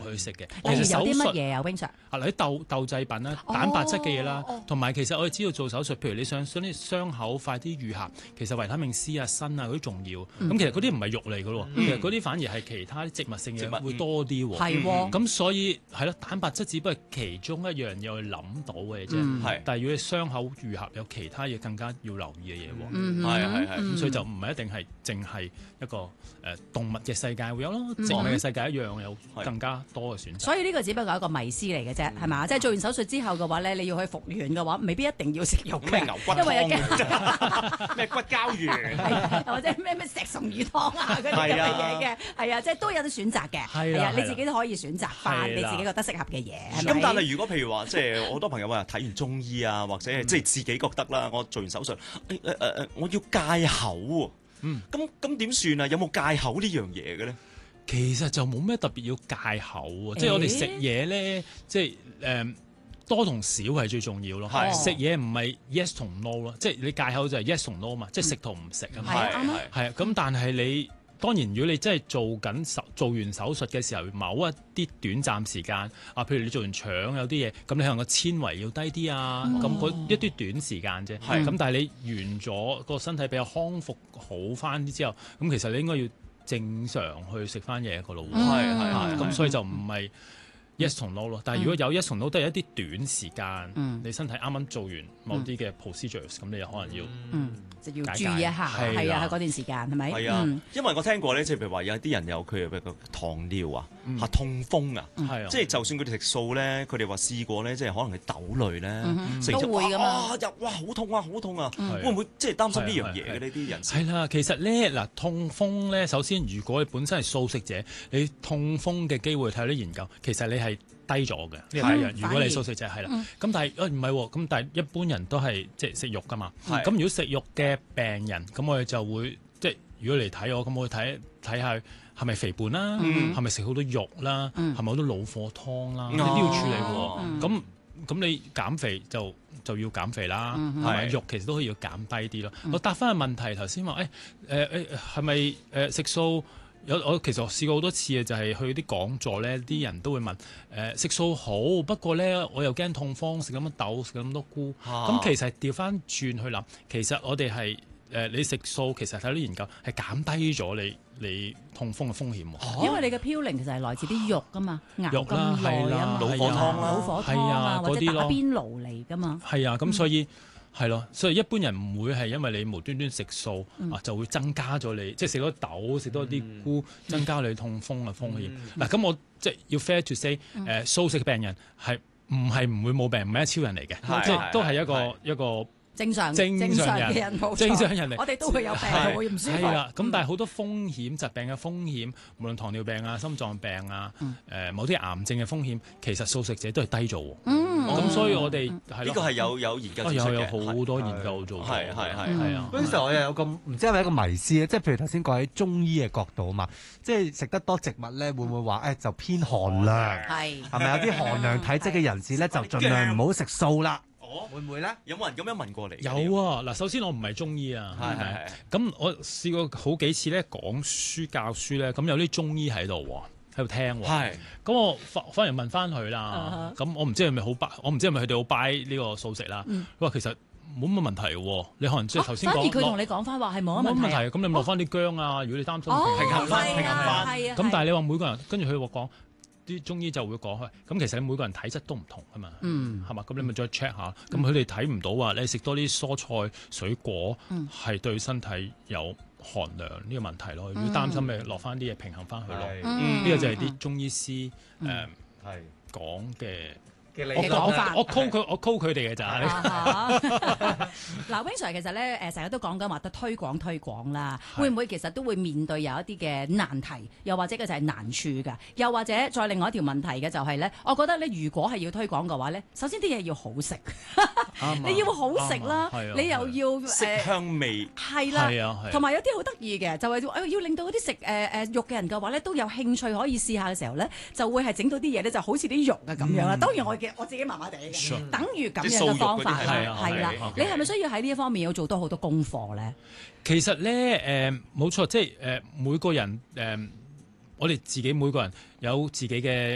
去食嘅。 例如其實有啲乜嘢啊 ，Wing Sir？ 啊，嗱啲豆製品啦、蛋白質嘅嘢啦，同埋其實我哋知道做手術，譬如你想啲傷口快啲愈合，其實維他命 C 啊、鋅啊嗰啲重要。咁其實嗰啲唔係肉嚟嘅咯，其實嗰啲反而係其他啲植物性嘅會多啲喎。 係喎。 咁所以係咯，蛋白質只不過係其中一樣要去諗到嘅啫。但係如果你傷口愈合有其他嘢更加要留意嘅嘢喎。係。咁所以就唔係一定係淨係一個動物嘅世界會有咯，植物嘅世界一樣有更加多嘅選擇。 所以呢個只不過係一個迷思嚟嘅啫，係嘛？即係做完手術之後嘅話咧，你要去復原嘅話，未必一定要食肉嘅， 咩牛骨湯因為有咩骨膠原， 或者咩石松魚湯啊嗰啲咁嘅嘢嘅，係啊，即係都有得選擇嘅，係啊，你自己都可以選擇翻你自己覺得適合嘅嘢。 咁但係如果譬如話，即係好多朋友話睇完中醫啊，或者即係自己覺得啦，我做完手術，我要戒口喎。咁點算啊？有冇戒口呢樣嘢嘅咧？ 其實就冇咩特別要戒口喎，即係我哋食嘢咧，即係多同少係最重要咯。食嘢唔係 yes 同 no 咯，即係你戒口就係 yes 同 no 嘛，即係食同唔食啊嘛。係啊，咁但係你當然，如果你真係做完手術嘅時候，某一啲短暫時間啊，譬如你做完腸有啲嘢，咁你可能個纖維要低啲啊，咁嗰一啲短時間啫。咁但係你完咗個身體比較康復好翻啲之後，咁其實你應該要正常去食翻嘢個咯。咁所以就唔係 yes 同 no 咯。但係如果有 yes 同 no 都係一啲短時間，你身體啱啱做完某啲嘅 procedures，咁你又可能要就要注意一下，係啊，嗰段時間係咪？ 係啊，因為我聽過咧，即係譬如話有啲人有佢嘅糖尿啊、痛風啊，即係就算佢哋食素咧，佢哋話試過咧，即係可能係豆類咧，食咗都會㗎嘛。 哇好痛啊，好痛啊！會唔會即係擔心呢樣嘢嘅呢啲人士？ 係啦，其實咧嗱，痛風咧，首先如果你本身係素食者，你痛風嘅機會睇到啲研究，其實你係低咗嘅，呢個第一樣。如果你素食者係啦，咁但係唔係喎，咁但係一般人都係即係食肉㗎嘛。咁如果食肉嘅病人，咁我哋就會即係如果嚟睇我，咁我會睇下係咪肥胖啦，係咪食好多肉啦，係咪好多老火湯啦，呢啲要處理喎。咁你減肥就要減肥啦，係咪？肉其實都可以要減低啲咯。我答翻個問題，頭先話係咪食素？我其實試過好多次嘅，就係去啲講座咧，啲人都會問食素好，不過咧我又驚痛風，食咁多豆，食咁多菇。咁其實調翻轉去諗，其實我哋係你食素，其實睇到啲研究係減低咗你痛風嘅風險喎。 因為你嘅嘌呤其實係來自啲肉㗎嘛，熬咁耐啊， 老火湯啊，或者打邊爐嚟㗎嘛。 係啊，咁所以。係咯，所以一般人唔會係因為你無端端食素就會增加咗你，即係食多豆、食多啲菇，增加你痛風嘅風險。嗱，咁我即係要 fair to say，素食病人係唔會冇病，唔係一超人嚟嘅，即係都係一個正常嘅人，正常人嚟， 我哋都會有病，會唔舒服。 係啦，咁但係好多風險疾病嘅風險，無論糖尿病啊、心臟病啊、某啲癌症嘅風險，其實素食者都係低咗。咁所以我哋係呢個係有研究指出嘅， 有好多研究做。係啊。嗰陣時我又有個唔知係咪一個迷思咧，即係譬如頭先講喺中醫嘅角度啊嘛，即係食得多植物咧，會唔會話就偏寒涼？係咪有啲寒涼體質嘅人士咧，就盡量唔好食素啦？會唔會咧？有冇人咁樣問過你？ 有啊！嗱，首先我唔係中醫啊，係咁我試過好幾次咧講書教書咧，咁有啲中醫喺度喎，喺度聽喎。咁我反而問翻佢啦。咁我唔知係咪好我唔知係咪佢哋好 buy 呢個素食啦。佢話其實冇乜問題喎，你可能即係頭先講。反而佢同你講翻話係冇乜問題。 咁你落翻啲薑啊，如果你擔心平衡翻。咁但係你話每個人跟住佢話講。啲中醫就會講開，咁其實你每個人體質都唔同啊嘛，係嘛？咁你咪再 check 下，咁佢哋睇唔到話你食多啲蔬菜水果係對身體有寒涼呢個問題咯。如果擔心咪落翻啲嘢平衡翻佢咯。呢個就係啲中醫師講嘅。我 call 佢哋嘅咋。 嗱 ，Wing Sir 其實咧成日都講緊話得推廣啦，會唔會其實都會面對有一啲嘅難題，又或者嘅就係難處㗎？又或者再另外一條問題嘅就係咧，我覺得咧如果係要推廣嘅話咧，首先啲嘢要好食，你要好食啦，你又要色香味係啦，同埋有啲好得意嘅就係要令到嗰啲食肉嘅人嘅話咧都有興趣可以試下嘅時候咧，就會係整到啲嘢咧就好似啲肉啊咁樣啦。當然我自己麻麻地嘅，等於咁樣嘅方法係啦。你係咪需要喺呢一方面要做多好多功課咧？ 其實咧冇錯，即係每個人我哋自己每個人有自己嘅